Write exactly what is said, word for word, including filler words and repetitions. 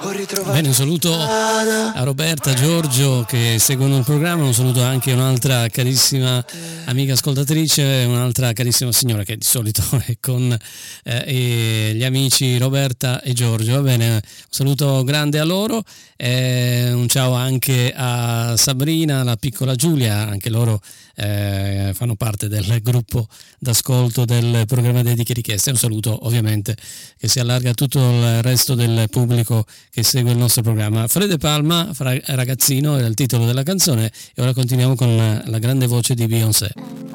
Bene, un saluto a Roberta, Giorgio che seguono il programma, un saluto anche a un'altra carissima amica ascoltatrice, un'altra carissima signora che di solito è con eh, gli amici Roberta e Giorgio. Va bene, un saluto grande a loro, eh, un ciao anche a Sabrina, la piccola Giulia, anche loro eh, fanno parte del gruppo d'ascolto del programma Dediche Richieste. Un saluto ovviamente che si allarga a tutto il resto del pubblico che segue il nostro programma. Fred Palma, Fra- ragazzino, era il titolo della canzone, e ora continuiamo con la, la grande voce di Beyoncé.